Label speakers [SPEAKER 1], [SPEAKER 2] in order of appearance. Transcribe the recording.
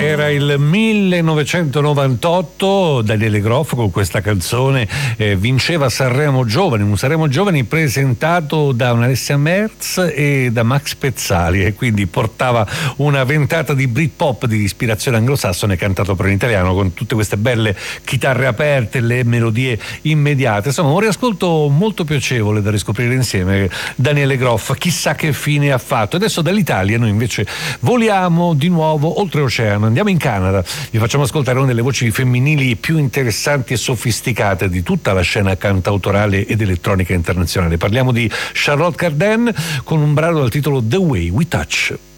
[SPEAKER 1] Era il 1998, Daniele Groff con questa canzone vinceva Sanremo Giovani, un Sanremo Giovani presentato da Alessia Merz e da Max Pezzali, e quindi portava una ventata di Britpop di ispirazione anglosassone cantato però in italiano, con tutte queste belle chitarre aperte, le melodie immediate. Insomma, un riascolto molto piacevole da riscoprire insieme. Daniele Groff, chissà che fine ha fatto. Adesso dall'Italia noi invece voliamo di nuovo oltreoceano, andiamo in Canada, vi facciamo ascoltare una delle voci femminili più interessanti e sofisticate di tutta la scena cantautorale ed elettronica internazionale. Parliamo di Charlotte Cardin con un brano dal titolo The Way We Touch.